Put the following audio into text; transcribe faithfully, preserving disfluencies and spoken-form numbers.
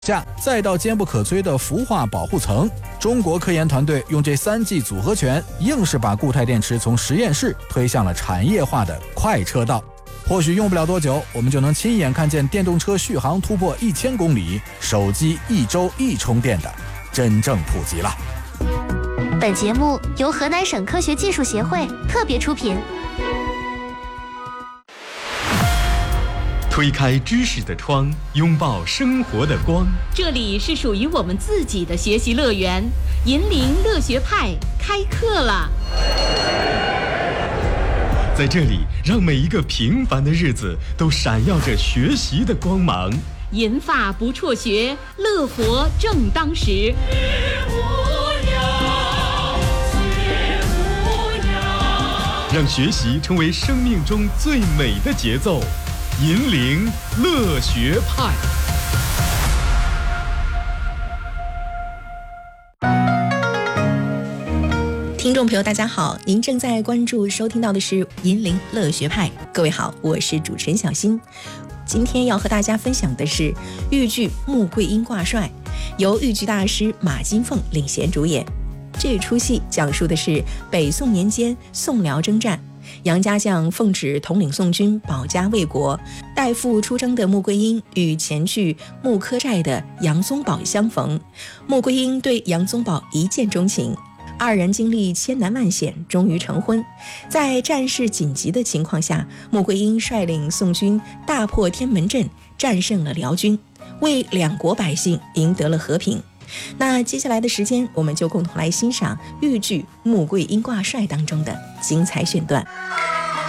下，再到坚不可摧的氟化保护层，中国科研团队用这三剂组合拳，硬是把固态电池从实验室推向了产业化的快车道。或许用不了多久，我们就能亲眼看见电动车续航突破一千公里，手机一周一充电的真正普及了。 本节目由河南省科学技术协会特别出品。 推开知识的窗，拥抱生活的光。 这里是属于我们自己的学习乐园，银铃乐学派开课了。 在这里，让每一个平凡的日子都闪耀着学习的光芒。 银发不辍学，乐活正当时。 让学习成为生命中最美的节奏。银铃乐学派。 听众朋友大家好，您正在关注收听到的是银铃乐学派。各位好，我是主持人小新。今天要和大家分享的是豫剧《穆桂英挂帅》，由豫剧大师马金凤领衔主演。这出戏讲述的是北宋年间宋辽征战，杨家将奉旨统领宋军保家卫国，代父出征的穆桂英与前去穆柯寨的杨宗保相逢，穆桂英对杨宗保一见钟情，二人经历千难万险，终于成婚。在战事紧急的情况下，穆桂英率领宋军大破天门阵，战胜了辽军，为两国百姓赢得了和平。那接下来的时间，我们就共同来欣赏豫剧《穆桂英挂帅》当中的精彩选段。